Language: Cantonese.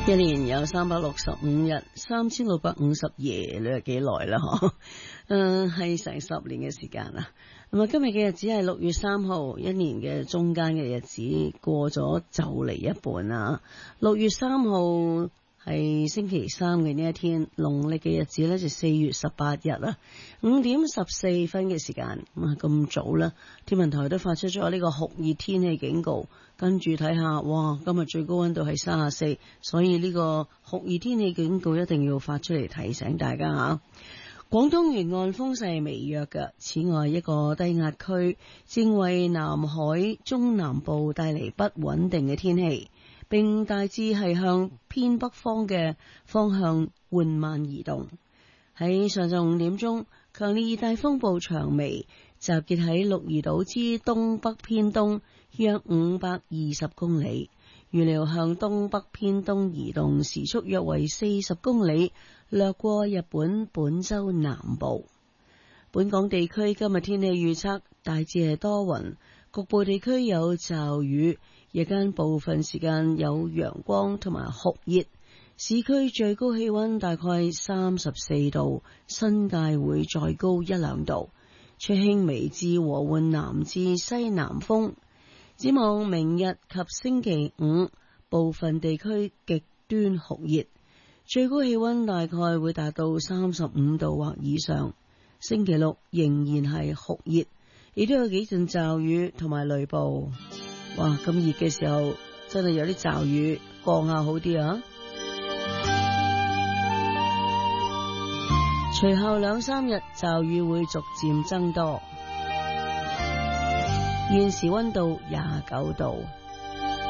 一年有365日，3650夜，你係幾耐啦？係成10年嘅時間啦。咁啊，今日嘅日子係6月3號，一年嘅中間嘅日子過咗就嚟一半啦。6月3號係星期三嘅呢一天，農曆嘅日子呢就4月18日啦，5點14分嘅時間。咁早啦，天文台都發出咗呢個酷熱天氣警告。跟住睇下，哇！今日最高溫度係34，所以呢個酷熱天氣警告一定要發出嚟提醒大家吓。廣東沿岸風勢微弱嘅，此外一個低壓區正為南海中南部帶嚟不穩定嘅天氣，並大致係向偏北方嘅方向緩慢移動。喺上晝5點鐘，強烈熱帶風暴長眉集結喺鹿兒島之東北偏東約520公里，預料向東北偏東移動，時速約為40公里，掠過日本本州南部。本港地區今日天氣預測大致係多雲，局部地區有驟雨，日間部分時間有陽光同埋酷熱，市區最高氣溫大概34度，新界會再高1-2度，吹輕微至和緩南至西南風。展望明日及星期五，部分地區極端酷熱，最高氣溫大概會達到35度或以上。星期六仍然係酷熱，亦都有幾陣驟雨同埋雷暴。哇！咁熱嘅時候，真係有啲驟雨降下好啲啊！隨後2-3日驟雨會逐漸增多。現時溫度29度。